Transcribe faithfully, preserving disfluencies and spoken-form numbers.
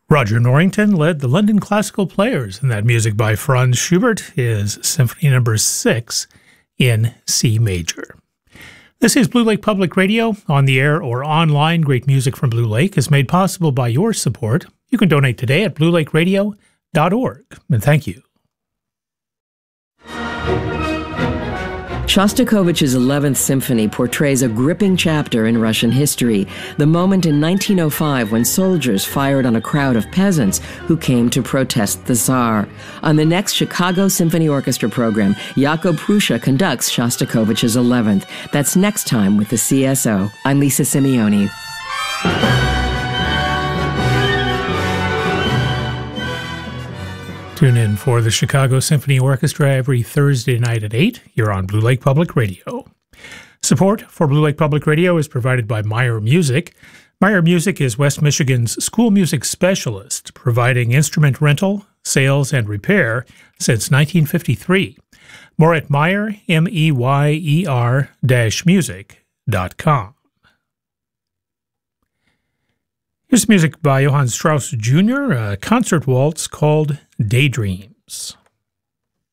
Roger Norrington led the London Classical Players, and that music by Franz Schubert is Symphony Number six in C major. This is Blue Lake Public Radio. On the air or online, great music from Blue Lake is made possible by your support. You can donate today at blue lake radio dot org, and thank you. Shostakovich's eleventh Symphony portrays a gripping chapter in Russian history, the moment in nineteen oh five when soldiers fired on a crowd of peasants who came to protest the Tsar. On the next Chicago Symphony Orchestra program, Jakub Prussia conducts Shostakovich's eleventh. That's next time with the C S O. I'm Lisa Simeoni. Tune in for the Chicago Symphony Orchestra every Thursday night at eight here on Blue Lake Public Radio. Support for Blue Lake Public Radio is provided by Meyer Music. Meyer Music is West Michigan's school music specialist, providing instrument rental, sales, and repair since nineteen fifty-three. More at Meyer, M E Y E R dash music dot com. Here's music by Johann Strauss Junior, a concert waltz called Daydreams.